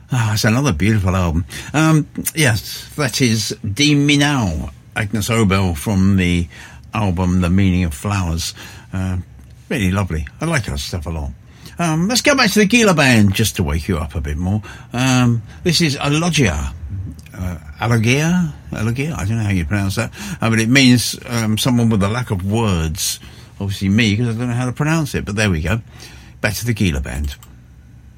Ah, it's another beautiful album. Yes, that is Die Minau, Agnes Obel from the album The Meaning of Flowers. Really lovely. I like her stuff a lot. Let's go back to the Gila Band just to wake you up a bit more. This is Alogia. Alogia? I don't know how you pronounce that. But it means someone with a lack of words. Obviously me, because I don't know how to pronounce it. But there we go. Back to the Gila Band.